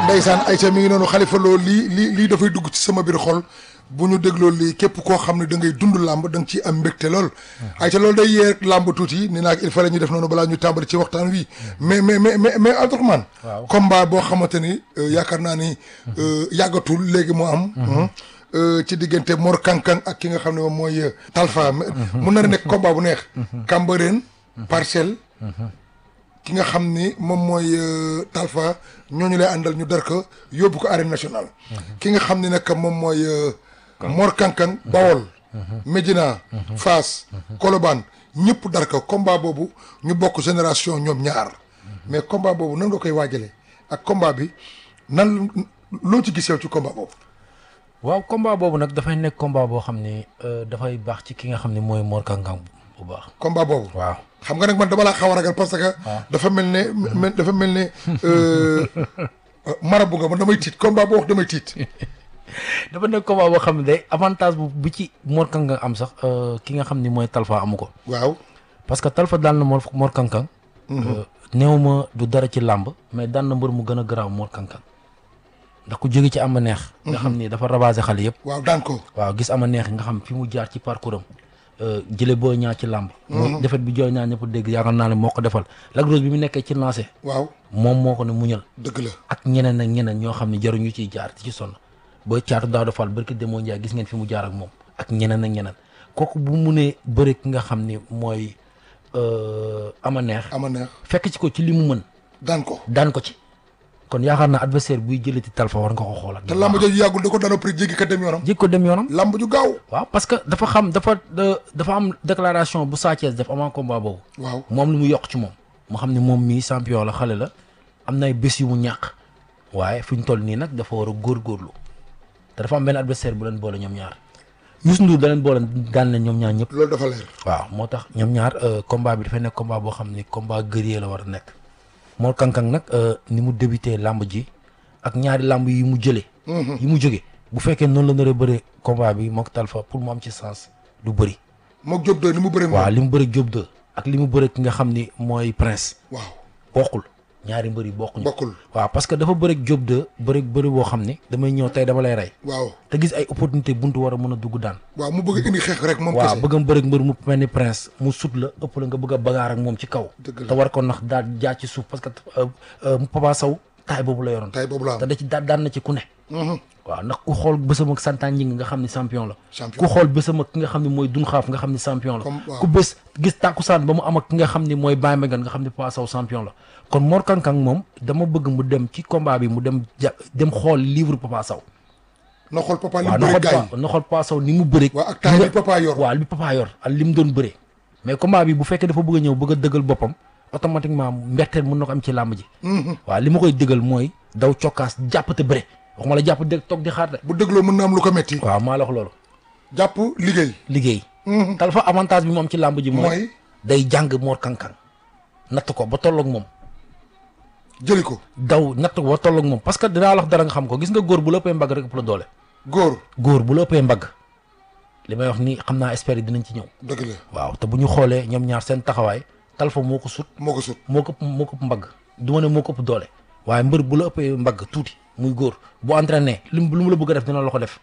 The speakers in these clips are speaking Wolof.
ndeysaan Aïcha mi ngi noonu Khalifa Lo lii dafay dugg ci sama biir xol bu ñu dégloo lii képp koo xam ne da ngay dund làmb da nga ciy am mbégte lool. Aïcha loolu day yee làmb tuuti ni naag il fallait ñu def noonu balaa ñu tàmbali ci waxtaan wi mais Abdourahmane. waaw combat boo xamante ni yaakaar naa ni yàggatul léegi mu am. ci diggante Mor Kankang ak ki nga xam ne moom mooy Talfa. mun na nekk combat bu neex. Cambérène Parcelles. ki nga xam ni moom mooy Talfa ñooñu lay àndal ñu dar ko yóbbu ko arène nationale. ki nga xam ni nag moom mooy. Mor Kankang Bawol. Médina. Fass. Colobane ñëpp dar ko combat boobu ñu bokk génération ñoom ñaar. mais combat boobu nan nga koy waajalee ak combat bi nan loo ci gisew ci combat boobu. waaw combat boobu nag dafay nekk combat boo xam ne dafay baax ci ki nga xam ne mooy Mor Kankang bu baax. combat boobu. waaw xam nga nag man dama laa xaw a ragal parce que. dafa mel ne marabu nga man damay tiit combat boo wax damay tiit. dafa nekk combat boo xam ne day avantage bu ci Mor Kankang am sax ki nga xam ni mooy Talfa amu ko. waaw parce que Talfa daan na Mor Kankang. néew ma du dara ci làmb mais daan na mbër mu gën a garaaw Mor Kankang ndax ku jóge ci ama neex. nga xam ni dafa ravagé xale yëpp. waaw daan ko. waaw gis ama neex nga xam fi mu jaar ci parcours am. jële boo ñaa ci làmb. mooy defet bi jooy ñaa ñëpp dégg yaakaar naa ne moo ko defal. Lac Rose bi mu nekkee ci lancé. waaw moom moo ko ne muñal. dëgg la ak ñeneen ak ñeneen ñoo xam ne jaruñu ciy jaar ci sonn ba caatu daaw defal barki demoo Ndiaye gis ngeen fi mu jaar ak moom ak ñeneen ak ñeneen kooku bu mu ne bëre ki nga xam ni mooy ama neex. fekk ci ko ci li mu mën. daan ko ci. kon yaakaar naa adversaire buy jëlati Talfa war nga ko xoolal. te lamb jooju yàggul da ko daanoo pare jéggi ko dem yoonam. lamb ju gaaw. waaw parce que dafa am déclaration bu Sa Thiès def avant combat boobu. waaw moom lu mu yokk ci moom. mu xam ne moom mii champion la xale la am na ay bés yu mu ñàkk waaye fi ñu toll nii nag dafa war a góorgóorlu te dafa am benn adversaire bu leen boole ñoom ñaar Youssou Ndour da leen boole daan leen ñoom ñaar ñëpp. loolu dafa leer. waaw moo tax ñoom ñaar combat bi dafay nekk combat boo xam ni combat guerrier la war a nekk. Mor Kankang nag ni mu débuté làmb ji ak ñaari làmb yi mu jëlee. yi mu jóge bu fekkee noonu la nar a bëree combat bi mook Talfa pour mu am ci sens du bëri. mook Diop 2 ni mu bëree. waaw li mu bëree Diop 2 ak li mu bëree ki nga xam ni mooy Prince. waaw bokkul ñaari mbër yi bokkuñu. bokkul waaw parce que dafa bëri Diop 2 bëri boo xam ni damay ñëw tey dama lay rey. waaw te gis ay opportunité buntu war a mën a dugg daan. waaw mu bëgg indi xeex rek moom. waaw bëgg a bëri mbër mu mel ni Prince mu sut la ëpp la nga bëgg a bagaar ak moom ci kaw. te war ko nax daal jaar ci suuf parce que Papa Sow taay boobu la yoroon. taay boobu la am te da ci daan na ci ku ne. waaw ndax ku xool bésam ak santaan ñi nga xam ne champion la. champion ku xool bésam ak ki nga xam ne mooy dun xaaf nga xam ne champion la. waaw ku bés gis tàkkusaan ba mu am ak ki nga xam ne mooy Baye Megan nga xam ne Papa Sow champion la. kon Mor Kankang moom dama bëgg mu dem ci combat bi mu dem xool livre Papa Sow. na xool Papa li waaw mu bëree gars yi na xool Papa Sow ni mu bëree. waaw ak taay bi Papa yor. waaw li Papa yor ak li mu doon bëree. mais combat bi bu fekkee dafa bëgg a ñëw bëgg a dëggal boppam automatiquement mberteel mën na ko am ci làmb ji. waaw li ma koy dëggal mooy daw cokkaas jàpp te bëre waxuma la jàpp dégg toog di xaar de. bu dégloo mën na am lu ko metti. waaw maa la wax loolu. jàpp liggéey. Talfa avantage bi mu am ci làmb ji mooy day jàng Mor Kankang natt ko ba tolloog moom. jëli ko daw natt ko ba tolloog moom parce que dinaa la wax dara nga xam ko gis nga góor bu la ëppee mbagg rek ëpp la doole. góor bu la ëppee mbagg li may wax ni xam naa experts yi dinañ ci ñëw. dëgg la waaw te bu ñu xoolee ñoom ñaar seen taxawaay Talfa moo ko sut moo ko ëpp mbagg du ma ne moo ko ëpp doole waaye mbër bu la ëppee mbagg tuuti muy góor bu entraîné lu mu la bëgg a def dina la ko def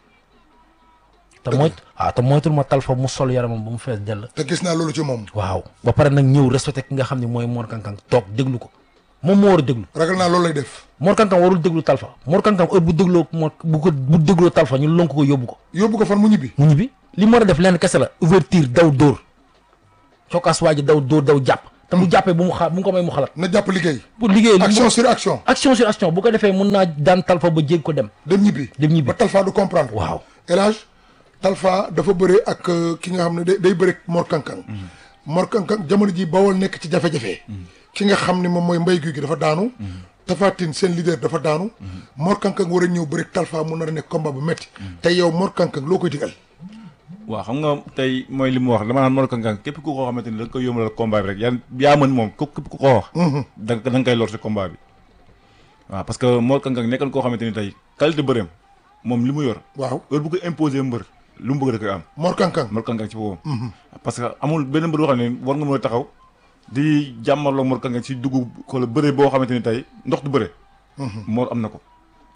te moytul ma Talfa mu sol yaramam ba mu fees dell. te gis naa loolu ci moom. waaw ba pare nag ñëw respecté ki nga xam ne mooy Mor Kankang toog déglu ko moom moo war a déglu. ragal naa loolu lay def. Mor Kankang warul déglu Talfa Mor Kankang heure bu dégloo Talfa ñu lonk ko yóbbu ko. yóbbu ko fan mu ñibbi. li mu war a def lenn kese la ouverture daw dóor cokkaas waa ji daw dóor daw jàpp. te bu jàppee bu mu ko may mu xalaat. na jàpp liggéey. pour liggéey action sur action. action sur action bu ko defee mën naa daan Talfa ba jéggi ko dem. dem ñibbi ba Talfa du comprendre. waaw El Hadj Talfa dafa bëre ak ki nga xam ne day bëre Mor Kankang. Mor Kankang jamono ji Bawol nekk ci jafe-jafe. ki nga xam ne moom mooy Mbaye Guy gi dafa daanu. Tapha Tine seen leader dafa daanu. Mor Kankang war a ñëw bëre Talfa mu nar a nekk combat bu métti. te yow Mor Kankang loo koy digal. waaw xam nga tey mooy li mu wax dama naan Mor Kankang képp ku ko xamante ni da nga koy yombalal combat bi rek yaa mën moom képp ku ko wax. da nga koy lor si combat bi. waaw parce que Mor Kankang nekkoon koo xamante ni tey qualité bëreem moom li mu yor. waaw heure bu ko imposer mbër lu mu bëgg da koy am. Mor Kankang ci boppam. parce que amul benn mbër boo xam ne war nga mën a taxaw di jàmmarloo Mor Kankang ci dugg xool bëre boo xamante ni tey ndox du bëre. Mor am na ko.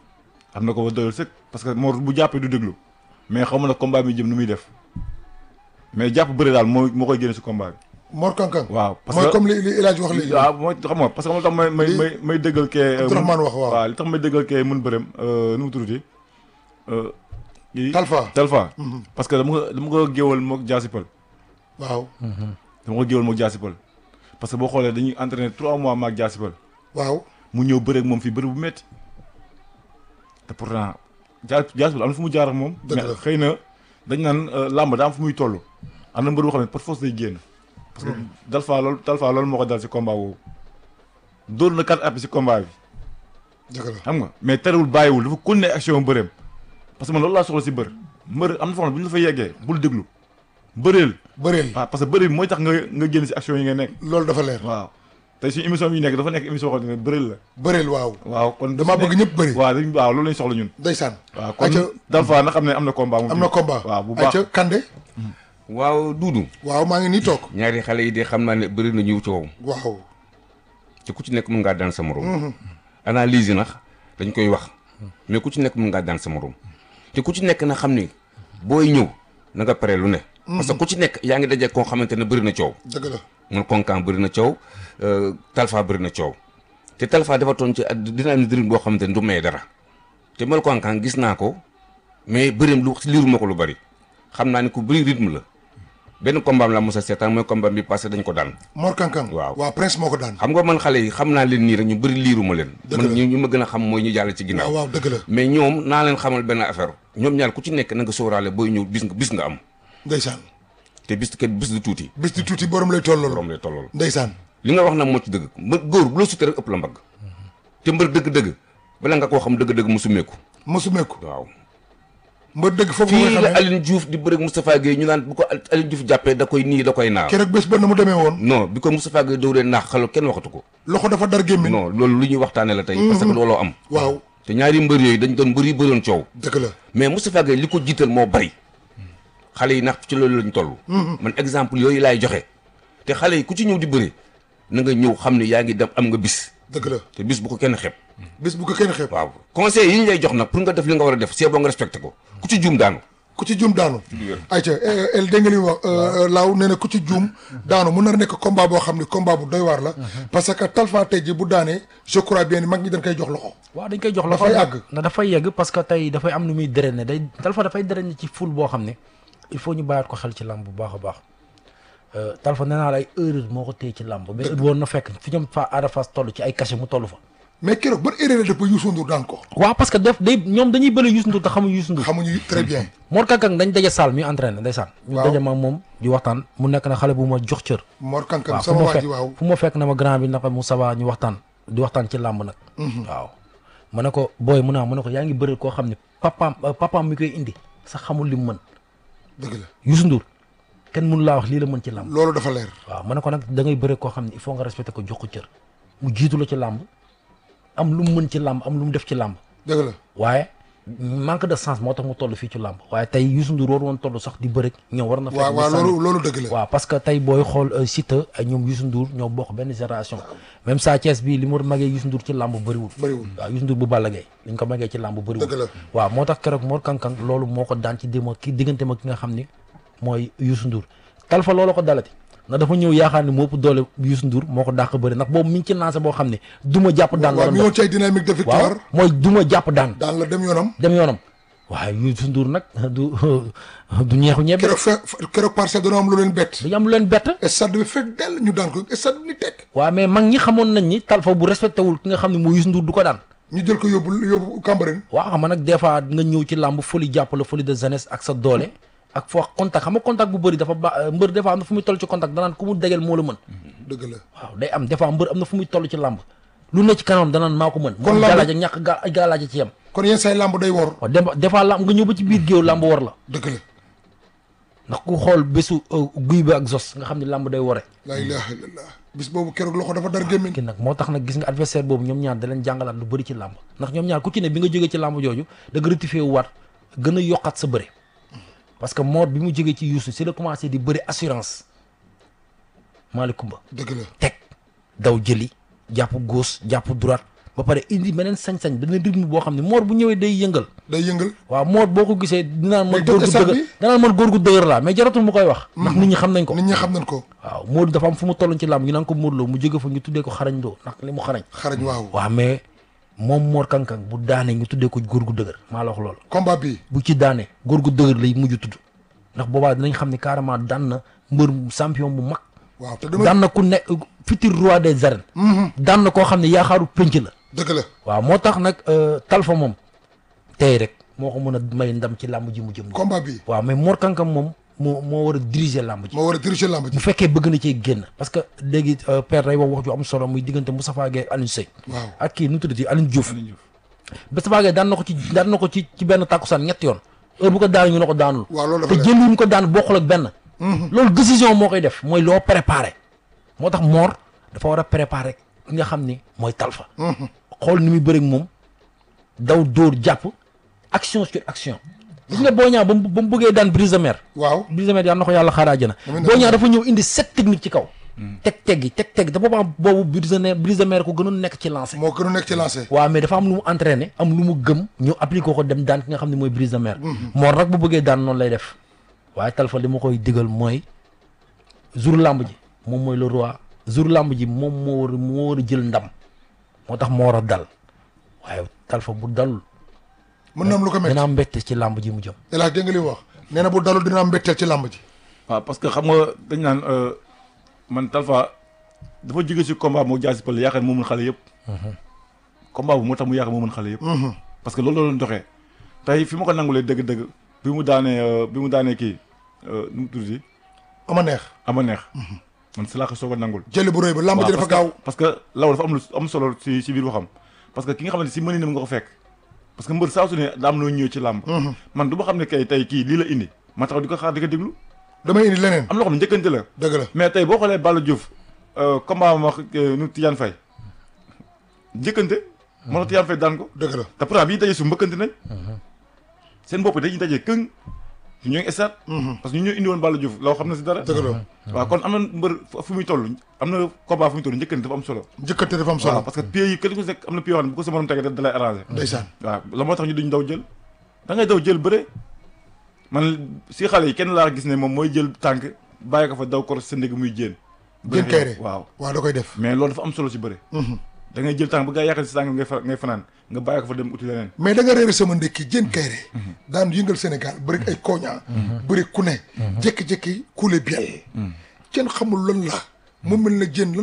am na ko ba doyul sëkk parce que Mor bu jàppee du déglu mais xaw ma nag combat bi jëm nu muy def mais jàpp bëri daal moo koy génne si combat bi. Mor Kang Kang. waaw parce mooy que comme li El Hadj wax léegi. waaw mooy xam nga parce que moo tax may déggal kee. Abdourahmane wax waaw li tax may déggal kee mën bërëm nu mu tuddati. Talfa. parce que dama ko géewal moog jaasipal. waaw. dama ko géewal moog jaasipal parce que boo xoolee dañuy entraîné 3 mois maag jaasipal. waaw. mu ñëw bëreeg moom fii bëri bu métti te pourtant jaasipal am na fu mu jaar ak moom. dëgg la mais xëy na dañ naan làmb daa am fu muy toll. am na mbër boo xam ne par force day génn. parce que Talfa loolu moo ko dal si combat boobu. dóor na 4 appuis si combat bi. dëgg la xam nga mais terewul bàyyiwul dafa continuer action bëreem. parce que man loolu laa soxla si bër. mbër am na foo xam ne bu ñu la fa yeggee bul déglu. bëreel. waaw parce que bëri bi mooy tax nga génn si action yi nga nekk. loolu dafa leer. waaw tey suñu émission bi ñu nekk dafa nekk émission boo xam ne bëreel la. bëreel waaw. waaw kon damaa bëgg ñëpp bëri. waaw loolu lañ soxla ñun. ndeysaan. waaw kon Talfa na xam ne am na combat. am na combat waaw bu baax ayca Kande. waaw Doudou. waaw maa ngi nii toog. ñaari xale yi de xam naa ne bëri na ñu coow. waaw. te ku ci nekk mën ngaa daan sa morom. analyse yi nag dañ koy wax. mais ku ci nekk mën ngaa daan sa morom. te ku ci nekk na xam ni booy ñëw na nga pare lu ne. parce que ku ci nekk yaa ngi daje koo xamante ne bëri na coow. dëgg la. Mor Kang Kang bëri na coow Talfa bëri na coow te Talfa dafa toon ci dina am dërëm boo xamante ne du may dara te Mor Kang Kang gis naa ko mais bëreem lu liiruma ko lu bëri xam naa ni ku bëri rythme la benn combat la mos a seetaan mooy combat bi passé dañ ko daan. Mor Kang Kang. waaw Prince moo ko daan. xam nga man xale yi xam naa leen nii rek ñu bëri liiruma leen. dëgg la man ñu ma gën a xam mooy ñu jàll ci ginnaaw. waaw dëgg la. mais ñoom naa leen xamal benn affaire ñoom ñaar ku ci nekk na nga sóoraale booy ñëw bis nga am. ndeysaan. te bis du tuuti. bis du tuuti borom lay tollool. borom lay tollool. ndeysaan. li nga wax nag moo ci dëgg góor bu la sutee rek ëpp la mbagg te mbër dëgg-dëgg bala nga koo xam dëgg-dëgg mu sumeeku. waaw. mbër dëgg foofu fii la Aline Diouf di bëre Moustapha Gueye ñu naan bu ko Aline Diouf jàppee da koy nii da koy naaw. keroog bés ba na mu demee woon. non bi ko Moustapha Gueye dóoree naax xalo kenn waxatu ko. loxo dafa dar gémmiñ. non loolu lu ñuy waxtaane la tey. parce que looloo am. waaw. te ñaari mbër yooyu dañ doon bëri bëroon coow. dëgg la. mais Moustapha Gueye li ko jiital moo bari xale yi ndax ci loolu lañ toll. man exemple yooyu laay joxe te xale yi ku ci ñëw di bëri na nga ñëw xam ne yaa ngi dem am nga bis. dëgg la te bis bu ko kenn xeeb. bis bu ko kenn xeeb. waaw conseil yi ñu lay jox nag pour nga def li nga war a def c'est bon nga respecté ko ku ci juum daanu. ku ci juum daanu. ayca el dégg nga li wax laaw nee na ku ci juum daanu mun na nekk combat boo xam ne combat bu doy waar la. parce que Talfa tey ji bu daanee je crois bien ni mag ñi dañ koy jox loxo. waaw dañ koy jox loxo dafay àgg. na dafay yegg parce que tey dafay am nu muy drainer day Talfa dafay drainer ci ful boo xam ne il faut ñu bàyyaat ko xel ci làmb bu baax a baax Talfa nee naa la ay erreur moo ko téye ci làmb mais woon na fekk fi ñoom fa Ada Fass toll ci ay cachet mu toll fa. mais keroog ban erreur la def ba Youssou Ndour daan ko. waaw parce que ñoom dañuy bëri Youssou Ndour te xamuñu Youssou Ndour. xamuñu très bien. Mor Kang Kang dañ daje salle mi entraîné ndeysaan. ñu waaw daje ma moom di waxtaan mu nekk na xale bu ma jox cër. Mor Kang Kang waaw sama waa ji waaw. fu ma fekk na ma grand bi naka mu sabaa ñu waxtaan di waxtaan ci làmb nag. waaw ma ne ko booy mu ne ko yaa ngi bëri koo xam ne papaam mi koy indi sax xamul li mu mën. dëgg la Youssou Ndour kenn mënu laa wax lii la mën ci làmb. loolu dafa leer. waaw ma ne ko nag da ngay bëri koo xam ne il faut nga respecté ko jox ko cër mu jiitu la ci làmb am lu mu mën ci làmb am lu mu def ci làmb. dëgg la waaye manque de sens moo tax mu toll fii ci làmb waaye tey Youssou Ndour war woon toll sax di bëri ñoom war na. waaw waaw loolu dëgg la. waaw parce que tey booy xool Siteu ak ñoom Youssou Ndour ñoo bokk benn génération même Sa Thiès bii li mu magee Youssou Ndour ci làmb bëriwul. waaw Youssou Ndour bu Balla Gaye li ñu ko magee ci làmb bëriwul. dëgg la waaw moo tax keroog Mor Kang Kang loolu moo ko daan ci diggante ma ki nga xam ni mooy Youssou Ndour Talfa loolu ko dalati na dafa ñëw yaakaar ni moo ëpp doole Youssou Ndour moo ko dàq bëri ndax boobu mi ngi ci lancé boo xam ne duma jàpp daan la mi woon ci ay dynamique de victoire. waaw mooy duma jàpp daan la dem yoonam waaye Youssou Ndour nag du ñeexu ñebe keroog Parcelles dañoo am lu leen bett. dañu am lu leen bett stade bi fekk dell ñu daan ko stade bi ni tekk. waaw mais mag ñi xamoon nañ ni Talfa bu respecté wul ki nga xam ne mooy Youssou Ndour du ko daan ñu jël ko yóbbu Cambérène. waaw xam nga nag des fois nga ñëw ci làmb folie jàpp la folie de jeunesse ak sa doole ak foo contact xam nga contact bu bëri dafa mbër des fois am na fu muy toll ci contact danaan ku mu degel moo la mën. dëgg la waaw day am des fois mbër am na fu muy toll ci làmb lu ne ci kanam danaan maa ko mën. kon làmb galaaj ak ñàkk galaaj ci yem. kon yéen say làmb day wor. waaw des fois làmb nga ñëw ba ci biir géew làmb war la. dëgg la. ndax ku xool bésu guy bi ak zos nga xam ne làmb day wore. la ilaha illallah bis boobu keroog loxo dafa dar gémmiñ. ki nag moo tax nag gis nga adversaire boobu ñoom ñaar da leen jàngalaat lu bëri ci làmb ndax ñoom ñaar ku ci ne bi nga jógee ci làmb jooju da nga rectifié wu waat gën a yokkaat sa bëre parce que Mor bi mu jógee ci Youssou si la commencé di bëri assurance Malick Coumba dëgg la teg daw jëli jàpp gauche jàpp droite ba pare indi beneen sañ-sañ beneen rythme boo xam ne Mor bu ñëwee day yëngal. day yëngal. waaw Mor boo ko gisee dinaan man góor gu stade dëgër bi. danaan man góor gu dëgër laa mais jaratul mu koy wax. ndax nit ñi xam nañ ko. nit ñi xam nañ ko. waaw Modou dafa am fu mu tolloon ci làmb ñu naan ko Modou Lo mu jóge fa ñu tuddee ko xarañ Lo ndax li mu xarañ. xarañ waaw. waaw mais moom Mor Kang Kang bu daanee ñu tuddee ko góor gu dëgër maa la wax loolu. combat bi. bu ci daanee góor gu dëgër lay mujj tudd ndax boobaa dinañ xam ne carrément daan na mbër champion bu mag. waaw te daan na ku nekk futur roi des arènes. daan na koo xam ne yaakaaru penc la. dëgg la. waaw moo tax nag Talfa moom tey rek moo ko mën a may ndam ci làmb ji mu jëm. combat bi. waaw mais Mor Kang Kang moom moo war a diriger làmb ji. moo war a diriger lamb ji. bu fekkee bëgg na cee génn parce que léegi père day wax ju am solo muy diggante Moustapha Gueye ak Alioune Seye. waaw ak kii nu mu tuddati Alioune Diouf. Moustapha Gueye daan na ko ci benn takkusaan ñetti yoon heure bu ko daan ñu ne ko daanul. waaw loolu te dafa jël yi mu ko daan bokkul ak benn. loolu décision moo koy def mooy loo préparé. moo tax Mor dafa war a préparé ki nga xam ni mooy Talfa. xool ni muy bëri ak moom daw dóor jàpp action sur action. gis nga Boy Niang ba mu bëggee daan Brise de Mer. waaw Brise de Mer yàlla na ko yàlla xaaraa jëna. Boy Niang dafa ñëw indi 7 technique ci kaw. teg te boobu Brise de Mer ko gënoon nekk ci lancé. moo gën a nekk ci lancé. waaw mais dafa am lu mu entraîné am lu mu gëm ñu appliqué ko dem daan ki nga xam ne mooy Brise de Mer. Mor nag bu bëggee daan noonu lay def waaye Talfa li ma koy digal mooy jour lamb ji moom mooy le roi jour lamb ji moom moo war a jël ndam moo tax moo war a dal waaye Talfa bu dalul. mën na am lu ko métti dina am mbégte ci lamb ji mu jëm. El Hadj dégg nga li mu wax nee na bu dalul dina am mbetteel ci lamb ji. waaw parce que xam nga dañ naan man Talfa dafa jóge si combat moo jaasi pël yaakaar moo mën xale yëpp. combat bu moo tax mu yaakaar moo mën xale yëpp. parce que loolu la doon doxee tey fi ma ko nangulee dëgg-dëgg bi mu daanee kii nu mu tudd ama neex. man si laa ko soog a nangul. jëli bu rëy ba lamb ji dafa gaaw. parce que law dafa am lu am solo si biir waxam parce que ki nga xamante si mëninam nga ko fekk parce que mbër saa su ne daa am loo ñëw ci làmb. man du ma xam ne kay tey kii lii la indi ma taxaw di ko xaar di ko déglu. damay indi leneen. am na loo xam ne njëkkante la. dëgg la mais tey boo xoolee Balla Diouf combat ma wax nu Tidiane Faye njëkkante. moo tax Tidiane Faye daan ko. dëgg la te pourtant bi ñu dajee su mbëkkante nañ. seen bopp dañuy dajee këng ñu ñoo ngi stade. parce que ñu ñoo indi woon Balla Diouf loo xam na si dara. dëgg la waaw kon am na mbër fu muy toll am na combat fu muy toll njëkkante dafa am solo. njëkkante dafa am solo. waaw parce que pieds yi kenn ku nekk am na pieds yoo xam ne bu ko sa morom tegee da lay arrangé. ndeysaan waaw la moo tax ñu duñ daw jël da ngay daw jël bëre man si xale yi kenn laa gis ne moom mooy jël tànk bàyyi ko fa daw ko sa ndég muy jéen. Diène Kaïré waaw waaw da koy def. mais loolu dafa am solo si bëre. da ngay jël tànk ba gaa yaakaar si tànk ngay fanaan nga bàyyi ko fa dem uti leneen. mais da nga réere sama ndekki Diène Kaïré daan yëngal Sénégal bëri ay koña bëri ku ne jékki-jékki kuule bien Diène xamul lan la mu mel na Diène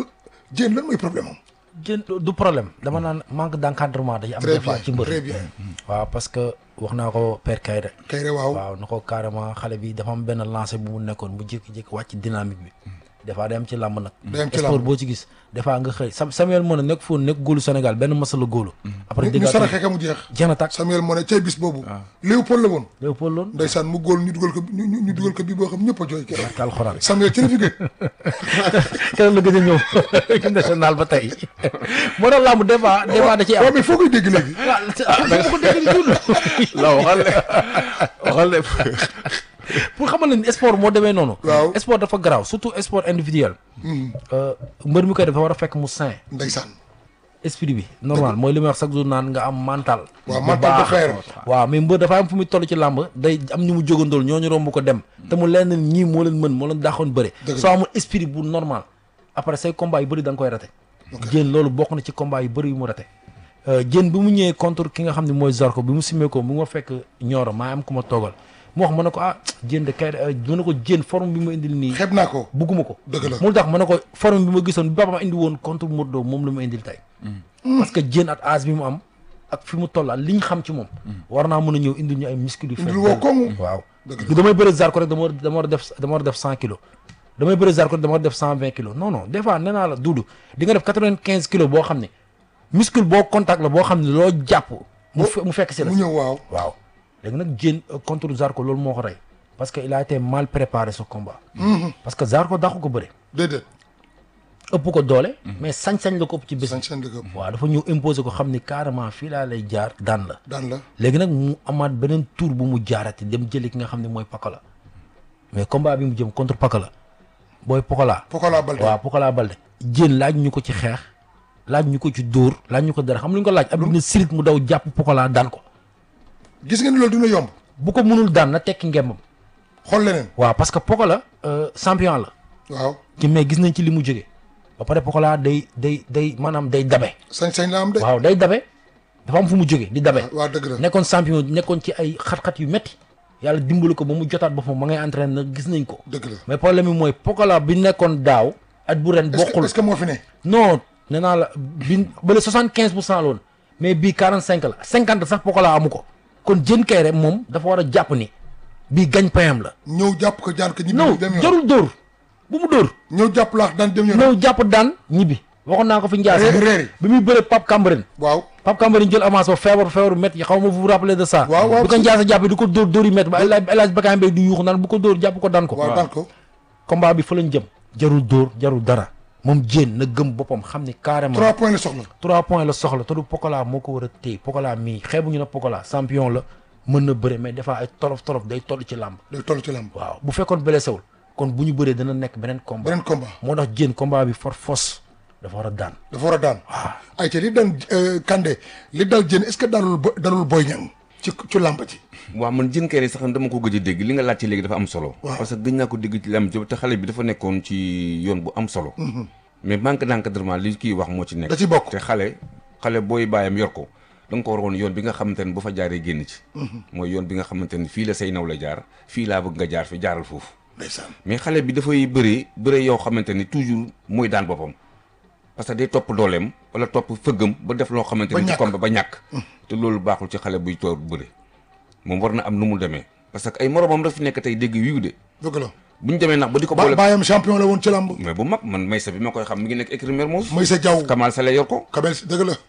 lan mooy problème am. Diène du problème dama naan manque d'encadrement dañu am des fois ci mbër. très bien waaw parce que wax naa ko père Kaïré. Kaïré waaw waaw na ko carrément xale bi dafa am benn lancé bu mu nekkoon mu jékki-jékki wàcc dynamique bi. des fois day am ci làmb nag. day am ci sport làmb boo ci gis des fois nga xëy Samuel Moné nekk fóon nekk góolu Sénégal benn masala góolu. après ñu saraxee ka mu jeex. jeex na tàkk Samuel Moné cay bis boobu. Léopold la woon. Léopold loon. ndeysaan mu góol ñu dugal ko bii boo xam ñëpp a jooy keroog. barke alxuraan Samuel ci la fi gëj. keroog la gëj a ñëw équipe nationale ba tey moo tax làmb des fois da ciy am. waaw mais foo koy dégg léegi. waaw ko dégg di dund. la waxal le pour xamal leen sport moo demee noonu. waaw sport dafa garaaw surtout sport individuel. mbër mi koy def dafa war a fekk mu sain. ndeysaan. esprit bi normal mooy li may wax chaque jour naan nga am mental. waaw mental de fer. waaw mais mbër dafa am fu muy toll ci làmb day am ñu mu jógandool ñooñu romb ko dem. te mu leen ñii moo leen mën moo leen daaxoon bëre. soo amul esprit bu normal après say combat yu bëri da nga koy raté. Diène loolu bokk na ci combat yu bëri yu mu raté. Diène bi mu ñëwee contre ki nga xam ne mooy Zarko bi mu simmee ko bi ma fekk Nioro maa am ku ma toogal mu wax ma ne ko Diène de kay ma ne ko Diène forme bi ma indil nii. xeeb naa ko bugguma ko. dëgg la mu tax ma ne ko forme bi ma gisoon bi Baba indi woon contre Modou Lo moom la ma indil tey. parce que Diène at âge bi mu am ak fi mu toll li ñu xam ci moom. war naa mën a ñëw indil ñu ay muscles yu indil woo koŋŋ. waaw dëgg la damay bëre Zarko rek dama war a def 100 kilos. damay bëre Zarko rek dama war a def 120 kilos non non des fois nee naa la duudu di nga def 95 kilos boo xam ne muscle boo contact la boo xam ne loo jàpp. mu fekk si la mu ñëw waaw. waaw léegi nag Diène contre Zarko loolu moo ko rey parce que il a été mal préparé ce combat. parce que Zarko dàqu ko bëre. déedéet. ëpp ko doole. mais sañ-sañ la ko ëpp ci bés. sañ-sañ la ko ëpp. waaw dafa ñëw imposer ko xam ni carrément fii laa lay jaar daan la. daan la. léegi nag mu amaat beneen tour bu mu jaarati dem jëli ki nga xam ne mooy Pakala mais combat bi mu jëm contre Pakala booy Pokola. Pokola Balde waaw Pokola Balde. Diène laaj ñu ko ci xeex laaj ñu ko ci dóor laaj ñu ko dara xam lu ñu ko laaj ab dina sirit mu daw jàpp Pokola daan ko gis nga ni loolu dina yomb bu ko mënul daan na tekki ngembam xool leneen waaw parce que Pokola champion la waaw ci mais gis nañ ci li mu jógee ba pare Pokola day maanaam day dabe sañ-sañ la am de waaw day dabe dafa am fu mu jógee di dabe waaw dëgg la nekkoon champion nekkoon ci ay xat-xat yu metti yàlla dimbali ko ba mu jotaat boppam ma ngay entraîné na gis nañ ko dëgg la mais problème bi mooy Pokola bi nekkoon daaw at bu ren bokkul est-ce que moo fi ne non nee naa la bi bële 75% la woon mais bii 45 la 50 sax Pokola amu ko kon Diène Kaïré moom dafa war a jàpp ni bii gagne-pain la ñëw jàpp ko jaan ko ñibbi non dem yoon jarul dóor bu mu dóor ñëw jàpp laax daan dem yoon ñëw jàpp daan ñibbi waxoon naa ko fi njaasi reer yi bi muy bëre Pape Camberène waaw Pape Camberène jël avance ba feebaru métti yi xaw ma vous vous rappelez de ça waaw waaw bi ko njaasa jàppee di ko dóor yi métti ba El Hadj Bakay Mbaye du yuuxu naan bu ko dóor jàpp ko daan ko waaw daan ko combat bi fa lañ jëm jarul dóor jarul dara moom Diène na gëm boppam xam ni carrément 3 points la soxla 3 points la soxla te du Pokola moo ko war a téye Pokola mii xeebuñu na Pokola champion la mën na bëre mais dafa ay tolof day toll ci làmb day toll ci lamb waaw bu fekkoon blessé wul kon bu ñu bëree dana nekk beneen combat beneen combat moo tax Diène combat bi force dafa war a daan dafa war a daan ay ca li daan Kandé li dal Diène est-ce que dalul Boy Niang ci lamb ji waaw man Diène Kaïré sax dama ko gëj a dégg li nga laaj ci léegi dafa am solo parce que gëj naa ko dégg ci lamb ji te xale bi dafa nekkoon ci yoon bu am solo mais manque d'encadrement li kii wax moo ci nekk da ci bokk te xale booy bàyyam yor ko da nga ko waroon yoon bi nga xamante ne bu fa jaaree génn ci mooy yoon bi nga xamante ne fii la say naw la jaar fii laa bëgg nga jaar fi jaaral foofu ndeysaan mais xale bi dafay bëre yoo xamante ni toujours mooy daan boppam parce que day topp dooleem wala topp fëggam ba def loo xamante ni ci combat ba ñàkk te loolu baaxul ci xale buy toor bëre moom war na am nu mu demee parce que ay moromam daf fi nekk tey dégg wiiw de dëgg la bu ñu demee nag ba di ko boole baayam champion la woon ci lamb mais bu mag man Maysa bi ma koy xam mi ngi nekk écurie Mermoz Maysa Diaw Kamal Sale yor ko Kabel dëgg la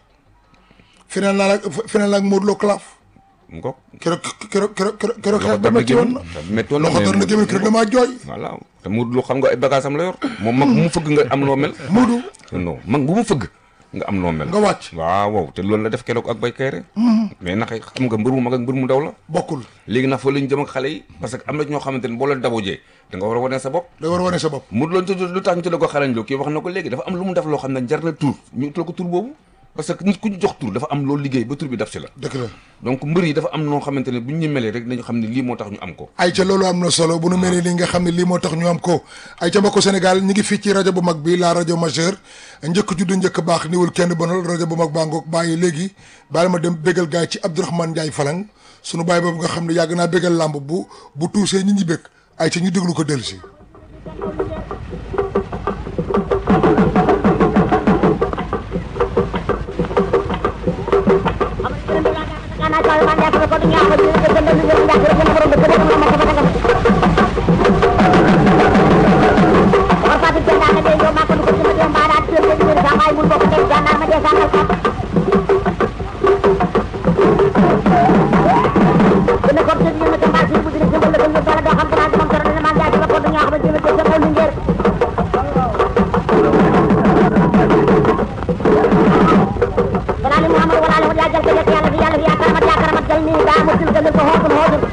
final naa ak Modou Lo Claf mu ko keroog xeex ba métti woon na loxo dor na gémmiñ keroog damaa jooy voilà te Modou Lo xam nga ay bagage am la yor moom mag bu mu fëgg nga am noo mel Modou non mag bu mu fëgg nga am noo mel nga wàcc waaw te loolu la def keroog ak Boy Kaïré mais nag xam nga mbër mu mag ak mbër mu ndaw la bokkul léegi nag fa lañ jëm ak xale yi parce que am na ñoo xamante ne boo leen dabojee da nga war a wane sa bopp da war a wane sa bopp Modou Lo lu tax ñu tuddee ko xarañ loo kii wax na ko léegi dafa am lu mu def loo xam ne jar na tur ñu utal ko tur boobu parce que nit ku ñu jox tur dafa am loolu liggéey ba tur bi daf si la dëgg la donc mbër yi dafa am noo xamante ne bu ñu melee rek dañu xam ne lii moo tax ñu am ko ay ca loolu am na solo bu nu melee li nga xam ne lii moo tax ñu am ko ay ca mbokku Sénégal ñi ngi fii ci rajo bu mag bi la rajo majeure njëkk juddu njëkk baax niwul kenn bonal rajo bu mag baa ngoog bàyyi léegi baal ma dem bégal gaay ci Abdourahmane Ndiaye Falang sunu bàyyi boobu nga xam ne yàgg naa bégal làmb bu tuusee ñi bég ay ca ñu déglu ko dellu si ولا لمحمد ولا له يا جل يا الله يا الله يا كرمت جل ني دا مسلم جل ko hotum